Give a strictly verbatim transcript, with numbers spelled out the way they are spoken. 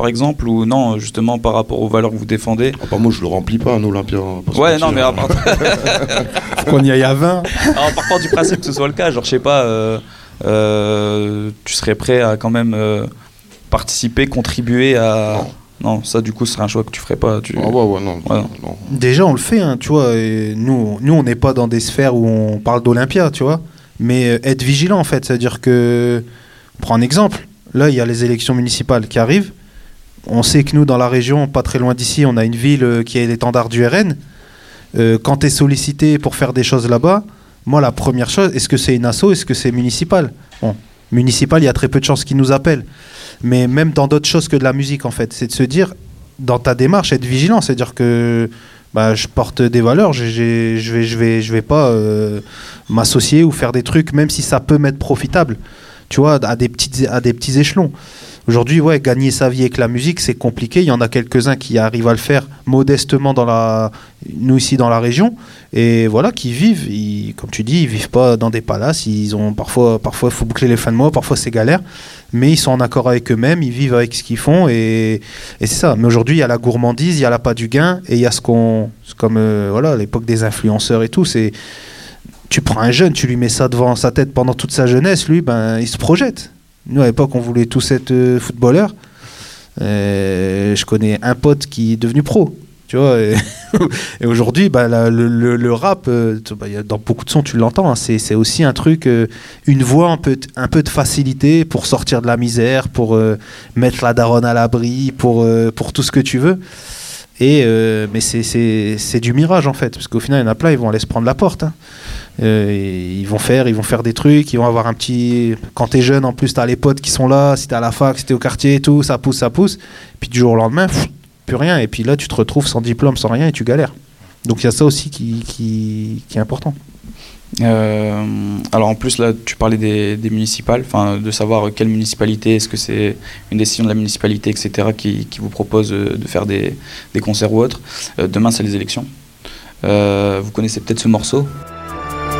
par exemple, ou non, justement par rapport aux valeurs que vous défendez? Ah, bah, moi je le remplis pas un Olympia. Ouais, non, mais à part... Faut qu'on y aille à vingt. Alors, partant du principe que ce soit le cas, genre je sais pas, euh, euh, tu serais prêt à quand même euh, participer, contribuer à... Non. Non, ça du coup ce serait un choix que tu ferais pas. Tu... Ah ouais, ouais, non. Ouais. non. Déjà, on le fait, hein, tu vois. Et nous, nous, on n'est pas dans des sphères où on parle d'Olympia, tu vois. Mais euh, être vigilant, en fait. C'est-à-dire que... Prends un exemple. Là, il y a les élections municipales qui arrivent. On sait que nous, dans la région, pas très loin d'ici, on a une ville euh, qui est l'étendard du R N. Euh, quand tu es sollicité pour faire des choses là-bas, moi, la première chose, est-ce que c'est une asso, est-ce que c'est municipal? Bon, municipal, il y a très peu de chances qu'ils nous appellent. Mais même dans d'autres choses que de la musique, en fait, c'est de se dire, dans ta démarche, être vigilant. C'est-à-dire que bah, je porte des valeurs, j'ai, j'ai, je vais, je vais, je vais pas euh, m'associer ou faire des trucs, même si ça peut m'être profitable, tu vois, à des, petites, à des petits échelons. Aujourd'hui, ouais, gagner sa vie avec la musique, c'est compliqué. Il y en a quelques-uns qui arrivent à le faire modestement dans la, nous ici dans la région, et voilà, qui vivent. Ils, comme tu dis, ils vivent pas dans des palaces. Ils ont parfois, parfois, il faut boucler les fins de mois. Parfois, c'est galère, mais ils sont en accord avec eux-mêmes. Ils vivent avec ce qu'ils font, et, et c'est ça. Mais aujourd'hui, il y a la gourmandise, il y a l'appât du gain, et il y a ce qu'on, c'est comme euh, voilà, à l'époque des influenceurs et tout. C'est, tu prends un jeune, tu lui mets ça devant sa tête pendant toute sa jeunesse, lui, ben, il se projette. Nous, à l'époque, on voulait tous être euh, footballeurs. Euh, je connais un pote qui est devenu pro, tu vois. Et, et aujourd'hui, bah, la, le, le, le rap, euh, bah, y a, dans beaucoup de sons, tu l'entends. Hein, c'est, c'est aussi un truc, euh, une voie un peu, un peu de facilité pour sortir de la misère, pour euh, mettre la daronne à l'abri, pour, euh, pour tout ce que tu veux. Et, euh, mais c'est, c'est, c'est du mirage, en fait. Parce qu'au final, il y en a plein, ils vont aller se prendre la porte. Hein. Euh, ils vont faire ils vont faire des trucs, ils vont avoir un petit, quand t'es jeune en plus t'as les potes qui sont là, si t'es à la fac, si t'es au quartier et tout, ça pousse ça pousse, puis du jour au lendemain pff, plus rien, et puis là tu te retrouves sans diplôme, sans rien, et tu galères. Donc il y a ça aussi qui, qui, qui est important. Euh, alors en plus là tu parlais des, des municipales, enfin de savoir quelle municipalité, est-ce que c'est une décision de la municipalité, etc., qui, qui vous propose de faire des, des concerts ou autre. Euh, demain c'est les élections. Euh, vous connaissez peut-être ce morceau.